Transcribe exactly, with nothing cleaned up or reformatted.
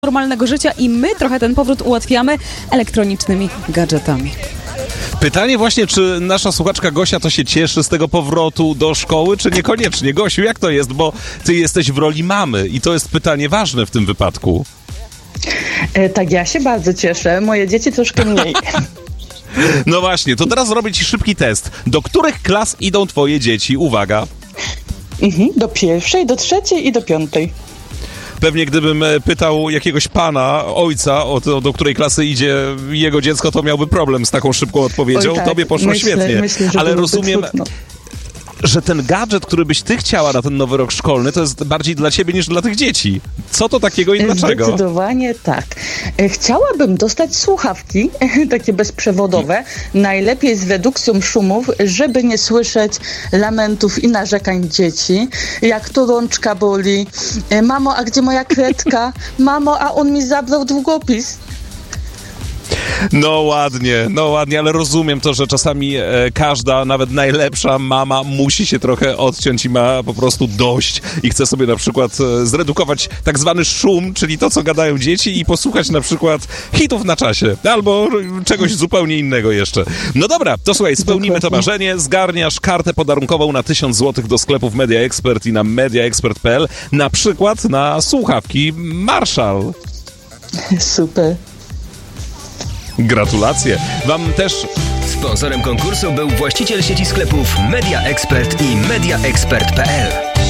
normalnego życia i my trochę ten powrót ułatwiamy elektronicznymi gadżetami. Pytanie właśnie, czy nasza słuchaczka Gosia to się cieszy z tego powrotu do szkoły, czy niekoniecznie? Gosiu, jak to jest? Bo ty jesteś w roli mamy i to jest pytanie ważne w tym wypadku. E, tak, ja się bardzo cieszę. Moje dzieci troszkę mniej. No właśnie, to teraz zrobię ci szybki test. Do których klas idą twoje dzieci? Uwaga. Mhm, do pierwszej, do trzeciej i do piątej. Pewnie gdybym pytał jakiegoś pana, ojca, o to, do której klasy idzie jego dziecko, to miałby problem z taką szybką odpowiedzią. Oj, tak. Tobie poszło myślę, świetnie. Myślę, że ale rozumiem, trudno. że ten gadżet, który byś ty chciała na ten nowy rok szkolny, to jest bardziej dla ciebie niż dla tych dzieci. Co to takiego i dlaczego? Zdecydowanie tak. E, Chciałabym dostać słuchawki, takie bezprzewodowe, najlepiej z redukcją szumów, żeby nie słyszeć lamentów i narzekań dzieci. Jak to rączka boli. E, Mamo, a gdzie moja kredka? Mamo, a on mi zabrał długopis. No ładnie, no ładnie, ale rozumiem to, że czasami e, każda, nawet najlepsza mama musi się trochę odciąć i ma po prostu dość i chce sobie na przykład e, zredukować tak zwany szum, czyli to, co gadają dzieci i posłuchać na przykład hitów na czasie, albo czegoś zupełnie innego jeszcze. No dobra, to słuchaj, spełnimy to marzenie, zgarniasz kartę podarunkową na tysiąc złotych do sklepów Media Expert i na media expert kropka p l, na przykład na słuchawki Marshall. Super. Gratulacje. Wam też... Sponsorem konkursu był właściciel sieci sklepów Media Expert i media expert kropka p l.